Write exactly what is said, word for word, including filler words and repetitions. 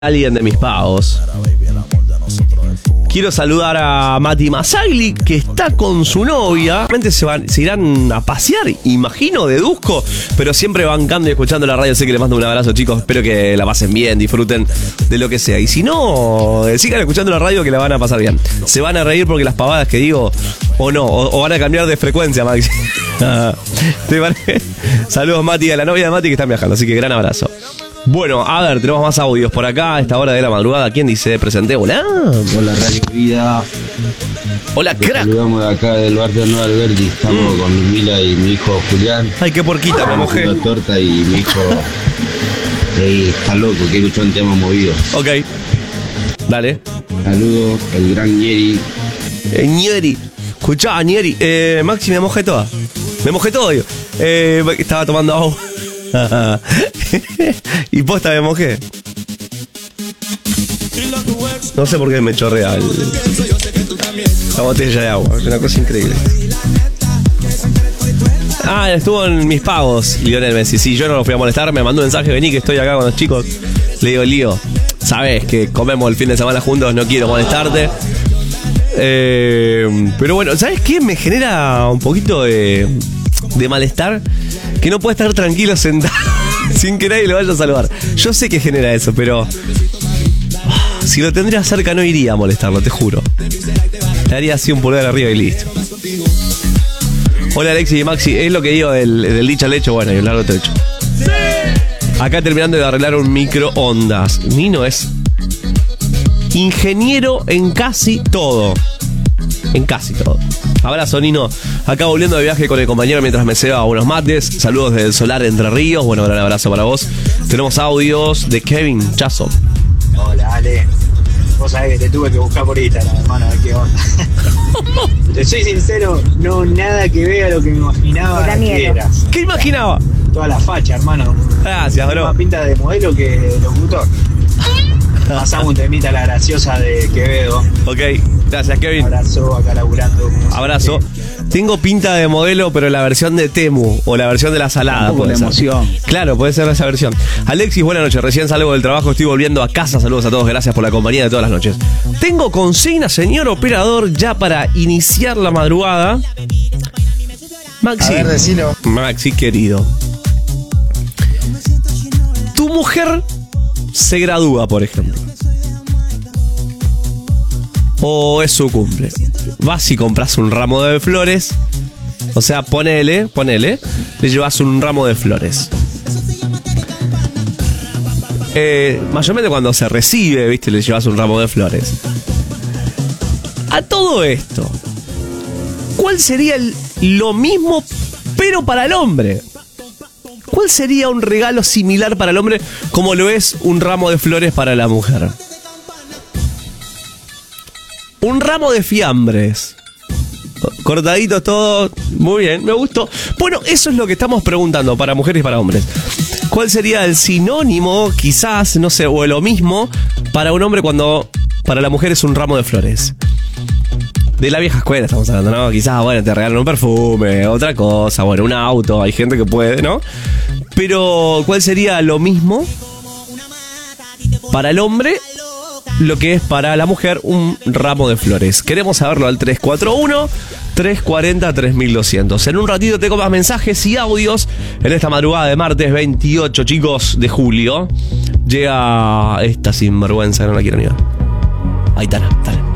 alguien de mis pagos. Quiero saludar a Mati Masagli, que está con su novia. Realmente se, van, se irán a pasear, imagino, deduzco, pero siempre bancando y escuchando la radio. Sé que les mando un abrazo, chicos. Espero que la pasen bien, disfruten de lo que sea. Y si no, sigan escuchando la radio, que la van a pasar bien. Se van a reír porque las pavadas que digo, o no, o, o van a cambiar de frecuencia, Maxi. Saludos, Mati, a la novia de Mati que están viajando, así que gran abrazo. Bueno, a ver, tenemos más audios por acá a esta hora de la madrugada. ¿Quién dice? Presenté. Hola. Hola, Radio Vida. Hola, Te crack. saludamos de acá del barrio Nueva Alberti. Estamos mm. con Mila y mi hijo Julián. Ay, qué porquita, me mojé. Una torta y mi hijo eh, está loco, quiere escuchar un tema movido. Ok. Dale. Saludos, el gran Nieri. Eh, Nieri. Escuchá, Nieri. Eh, Maxi, me mojé toda. Me mojé todo, yo. Eh, estaba tomando agua. Y posta me mojé. No sé por qué me chorrea el, la botella de agua. Es una cosa increíble. Ah, estuvo en mis pagos Lionel Messi. Sí, yo no lo fui a molestar. Me mandó un mensaje: vení que estoy acá con los chicos. Le digo, Lío, sabes que comemos el fin de semana juntos, no quiero molestarte. eh, Pero bueno, ¿sabes qué? Me genera un poquito de, de malestar que no puede estar tranquilo sentado sin que nadie lo vaya a saludar. Yo sé que genera eso, pero oh, si lo tendría cerca no iría a molestarlo, te juro. Le haría así un pulgar arriba y listo. Hola, Alexis y Maxi. Es lo que digo del, del dicho al hecho, bueno, y un largo trecho. Acá terminando de arreglar un microondas. Nino es ingeniero en casi todo. En casi todo. Abrazo, Nino. Acá volviendo de viaje con el compañero mientras me ceba unos mates. Saludos desde el Solar Entre Ríos. Bueno, gran abrazo para vos. Tenemos audios de Kevin Chazo. Hola, Ale. Vos sabés que te tuve que buscar por Instagram, hermano, a ver qué onda. Te soy sincero, no nada que vea lo que me imaginaba que eras. ¿Qué imaginaba? Toda la facha, hermano. Gracias, bro. Más pinta de modelo que de locutor. Pasamos un temita a la graciosa de Quevedo. Ok, gracias, Kevin. Abrazo, acá laburando. Abrazo. Tengo pinta de modelo, pero la versión de Temu o la versión de la salada. Puede ser. Emoción. Claro, puede ser esa versión. Alexis, buenas noches. Recién salgo del trabajo, estoy volviendo a casa. Saludos a todos, gracias por la compañía de todas las noches. Tengo consigna, señor operador, ya para iniciar la madrugada. Maxi. A ver, decilo. Maxi, querido. Tu mujer se gradúa, por ejemplo, o es su cumple. Vas y compras un ramo de flores. O sea, ponele, ponele le llevas un ramo de flores. eh, Mayormente cuando se recibe, viste, le llevas un ramo de flores. A todo esto, ¿cuál sería el, lo mismo pero para el hombre? ¿Cuál sería un regalo similar para el hombre como lo es un ramo de flores para la mujer? Un ramo de fiambres. Cortaditos todos. Muy bien, me gustó. Bueno, eso es lo que estamos preguntando para mujeres y para hombres. ¿Cuál sería el sinónimo, quizás, no sé, o lo mismo para un hombre cuando para la mujer es un ramo de flores? De la vieja escuela estamos hablando, ¿no? Quizás, bueno, te regalan un perfume, otra cosa, bueno, un auto, hay gente que puede, ¿no? Pero, ¿cuál sería lo mismo para el hombre lo que es para la mujer un ramo de flores? Queremos saberlo al tres cuatro uno, tres cuatro cero, tres mil doscientos. En un ratito tengo más mensajes y audios en esta madrugada de martes veintiocho, chicos, de julio. Llega esta sinvergüenza, no la quiero ni ver. Ahí está, dale.